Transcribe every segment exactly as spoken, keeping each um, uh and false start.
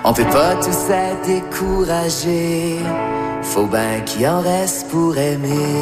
On peut pas tous être découragés, faut bien qu'il en reste pour aimer.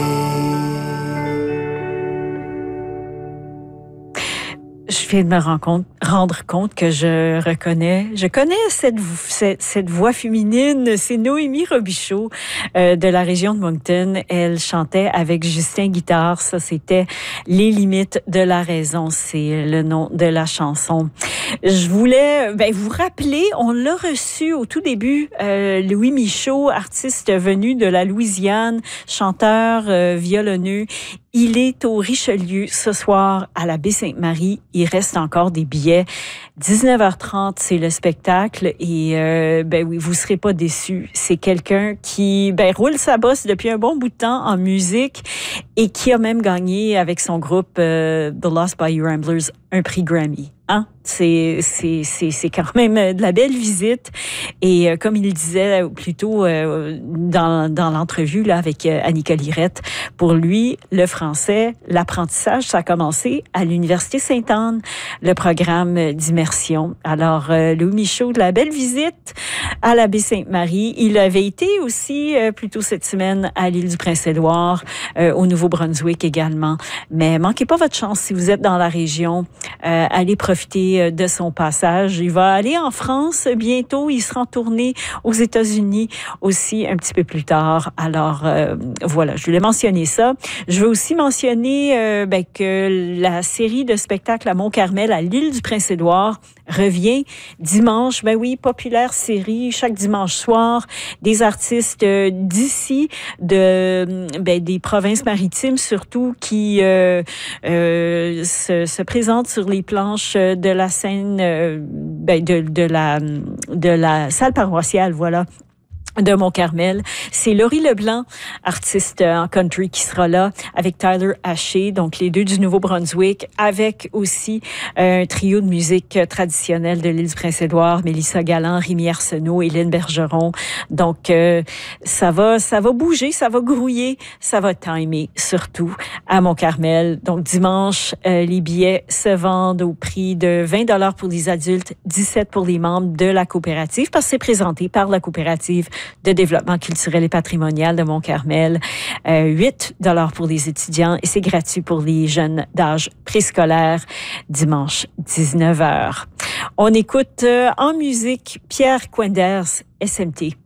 Je viens de me rendre compte, rendre compte que je reconnais, je connais cette, cette, cette voix féminine, c'est Noémie Robichaud euh, de la région de Moncton. Elle chantait avec Justin Guitare, ça c'était Les limites de la raison, c'est le nom de la chanson. Je voulais ben, vous rappeler, on l'a reçu au tout début, euh, Louis Michaud, artiste venu de la Louisiane, chanteur, euh, violonneux. Il est au Richelieu ce soir à la Baie-Sainte-Marie. Il reste encore des billets. dix-neuf heures trente, c'est le spectacle et euh, ben oui, vous serez pas déçus. C'est quelqu'un qui ben roule sa bosse depuis un bon bout de temps en musique et qui a même gagné avec son groupe euh, The Lost Bayou Ramblers un prix Grammy. Hein? C'est, c'est, c'est, c'est quand même de la belle visite. Et euh, comme il disait plus tôt euh, dans, dans l'entrevue là, avec euh, Annika Lirette, pour lui, le français, l'apprentissage, ça a commencé à l'Université Sainte-Anne, le programme d'immersion. Alors, euh, Louis Michaud, de la belle visite à la Baie-Sainte-Marie. Il avait été aussi euh, plus tôt cette semaine à l'île du Prince-Édouard, euh, au Nouveau-Brunswick également. Mais manquez pas votre chance si vous êtes dans la région. Euh, allez profiter de son passage. Il va aller en France bientôt. Il sera en tournée aux États-Unis aussi un petit peu plus tard. Alors, euh, voilà, je voulais mentionner ça. Je veux aussi mentionner euh, ben, que la série de spectacles à Mont-Carmel, à l'île du Prince-Édouard, revient dimanche. Ben oui, populaire série, chaque dimanche soir, des artistes d'ici, de ben, des provinces maritimes surtout, qui euh, euh, se, se présentent sur les planches de la scène, euh, ben, de, de la de la salle paroissiale, voilà, de Mont-Carmel. C'est Laurie Leblanc, artiste en country, qui sera là avec Tyler Haché, donc les deux du Nouveau-Brunswick, avec aussi un trio de musique traditionnelle de l'île du Prince-Édouard, Mélissa Galland, Rémi Arsenault, Hélène Bergeron. Donc, euh, ça va, ça va bouger, ça va grouiller, ça va timer, surtout à Mont-Carmel. Donc, dimanche, euh, les billets se vendent au prix de vingt dollars pour les adultes, dix-sept pour les membres de la coopérative, parce que c'est présenté par la coopérative de développement culturel et patrimonial de Mont-Carmel. Euh, huit dollars pour les étudiants et c'est gratuit pour les jeunes d'âge préscolaire, dimanche, dix-neuf heures. On écoute euh, en musique Pierre Quenders, S M T.